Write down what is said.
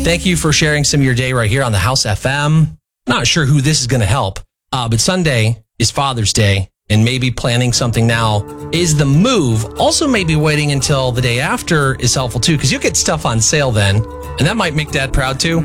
Thank you for sharing some of your day right here on the House FM. Not sure who this is going to help, but Sunday is Father's Day, and maybe planning something now is the move. Also, maybe waiting until the day after is helpful too, because you get stuff on sale then, and that might make Dad proud too.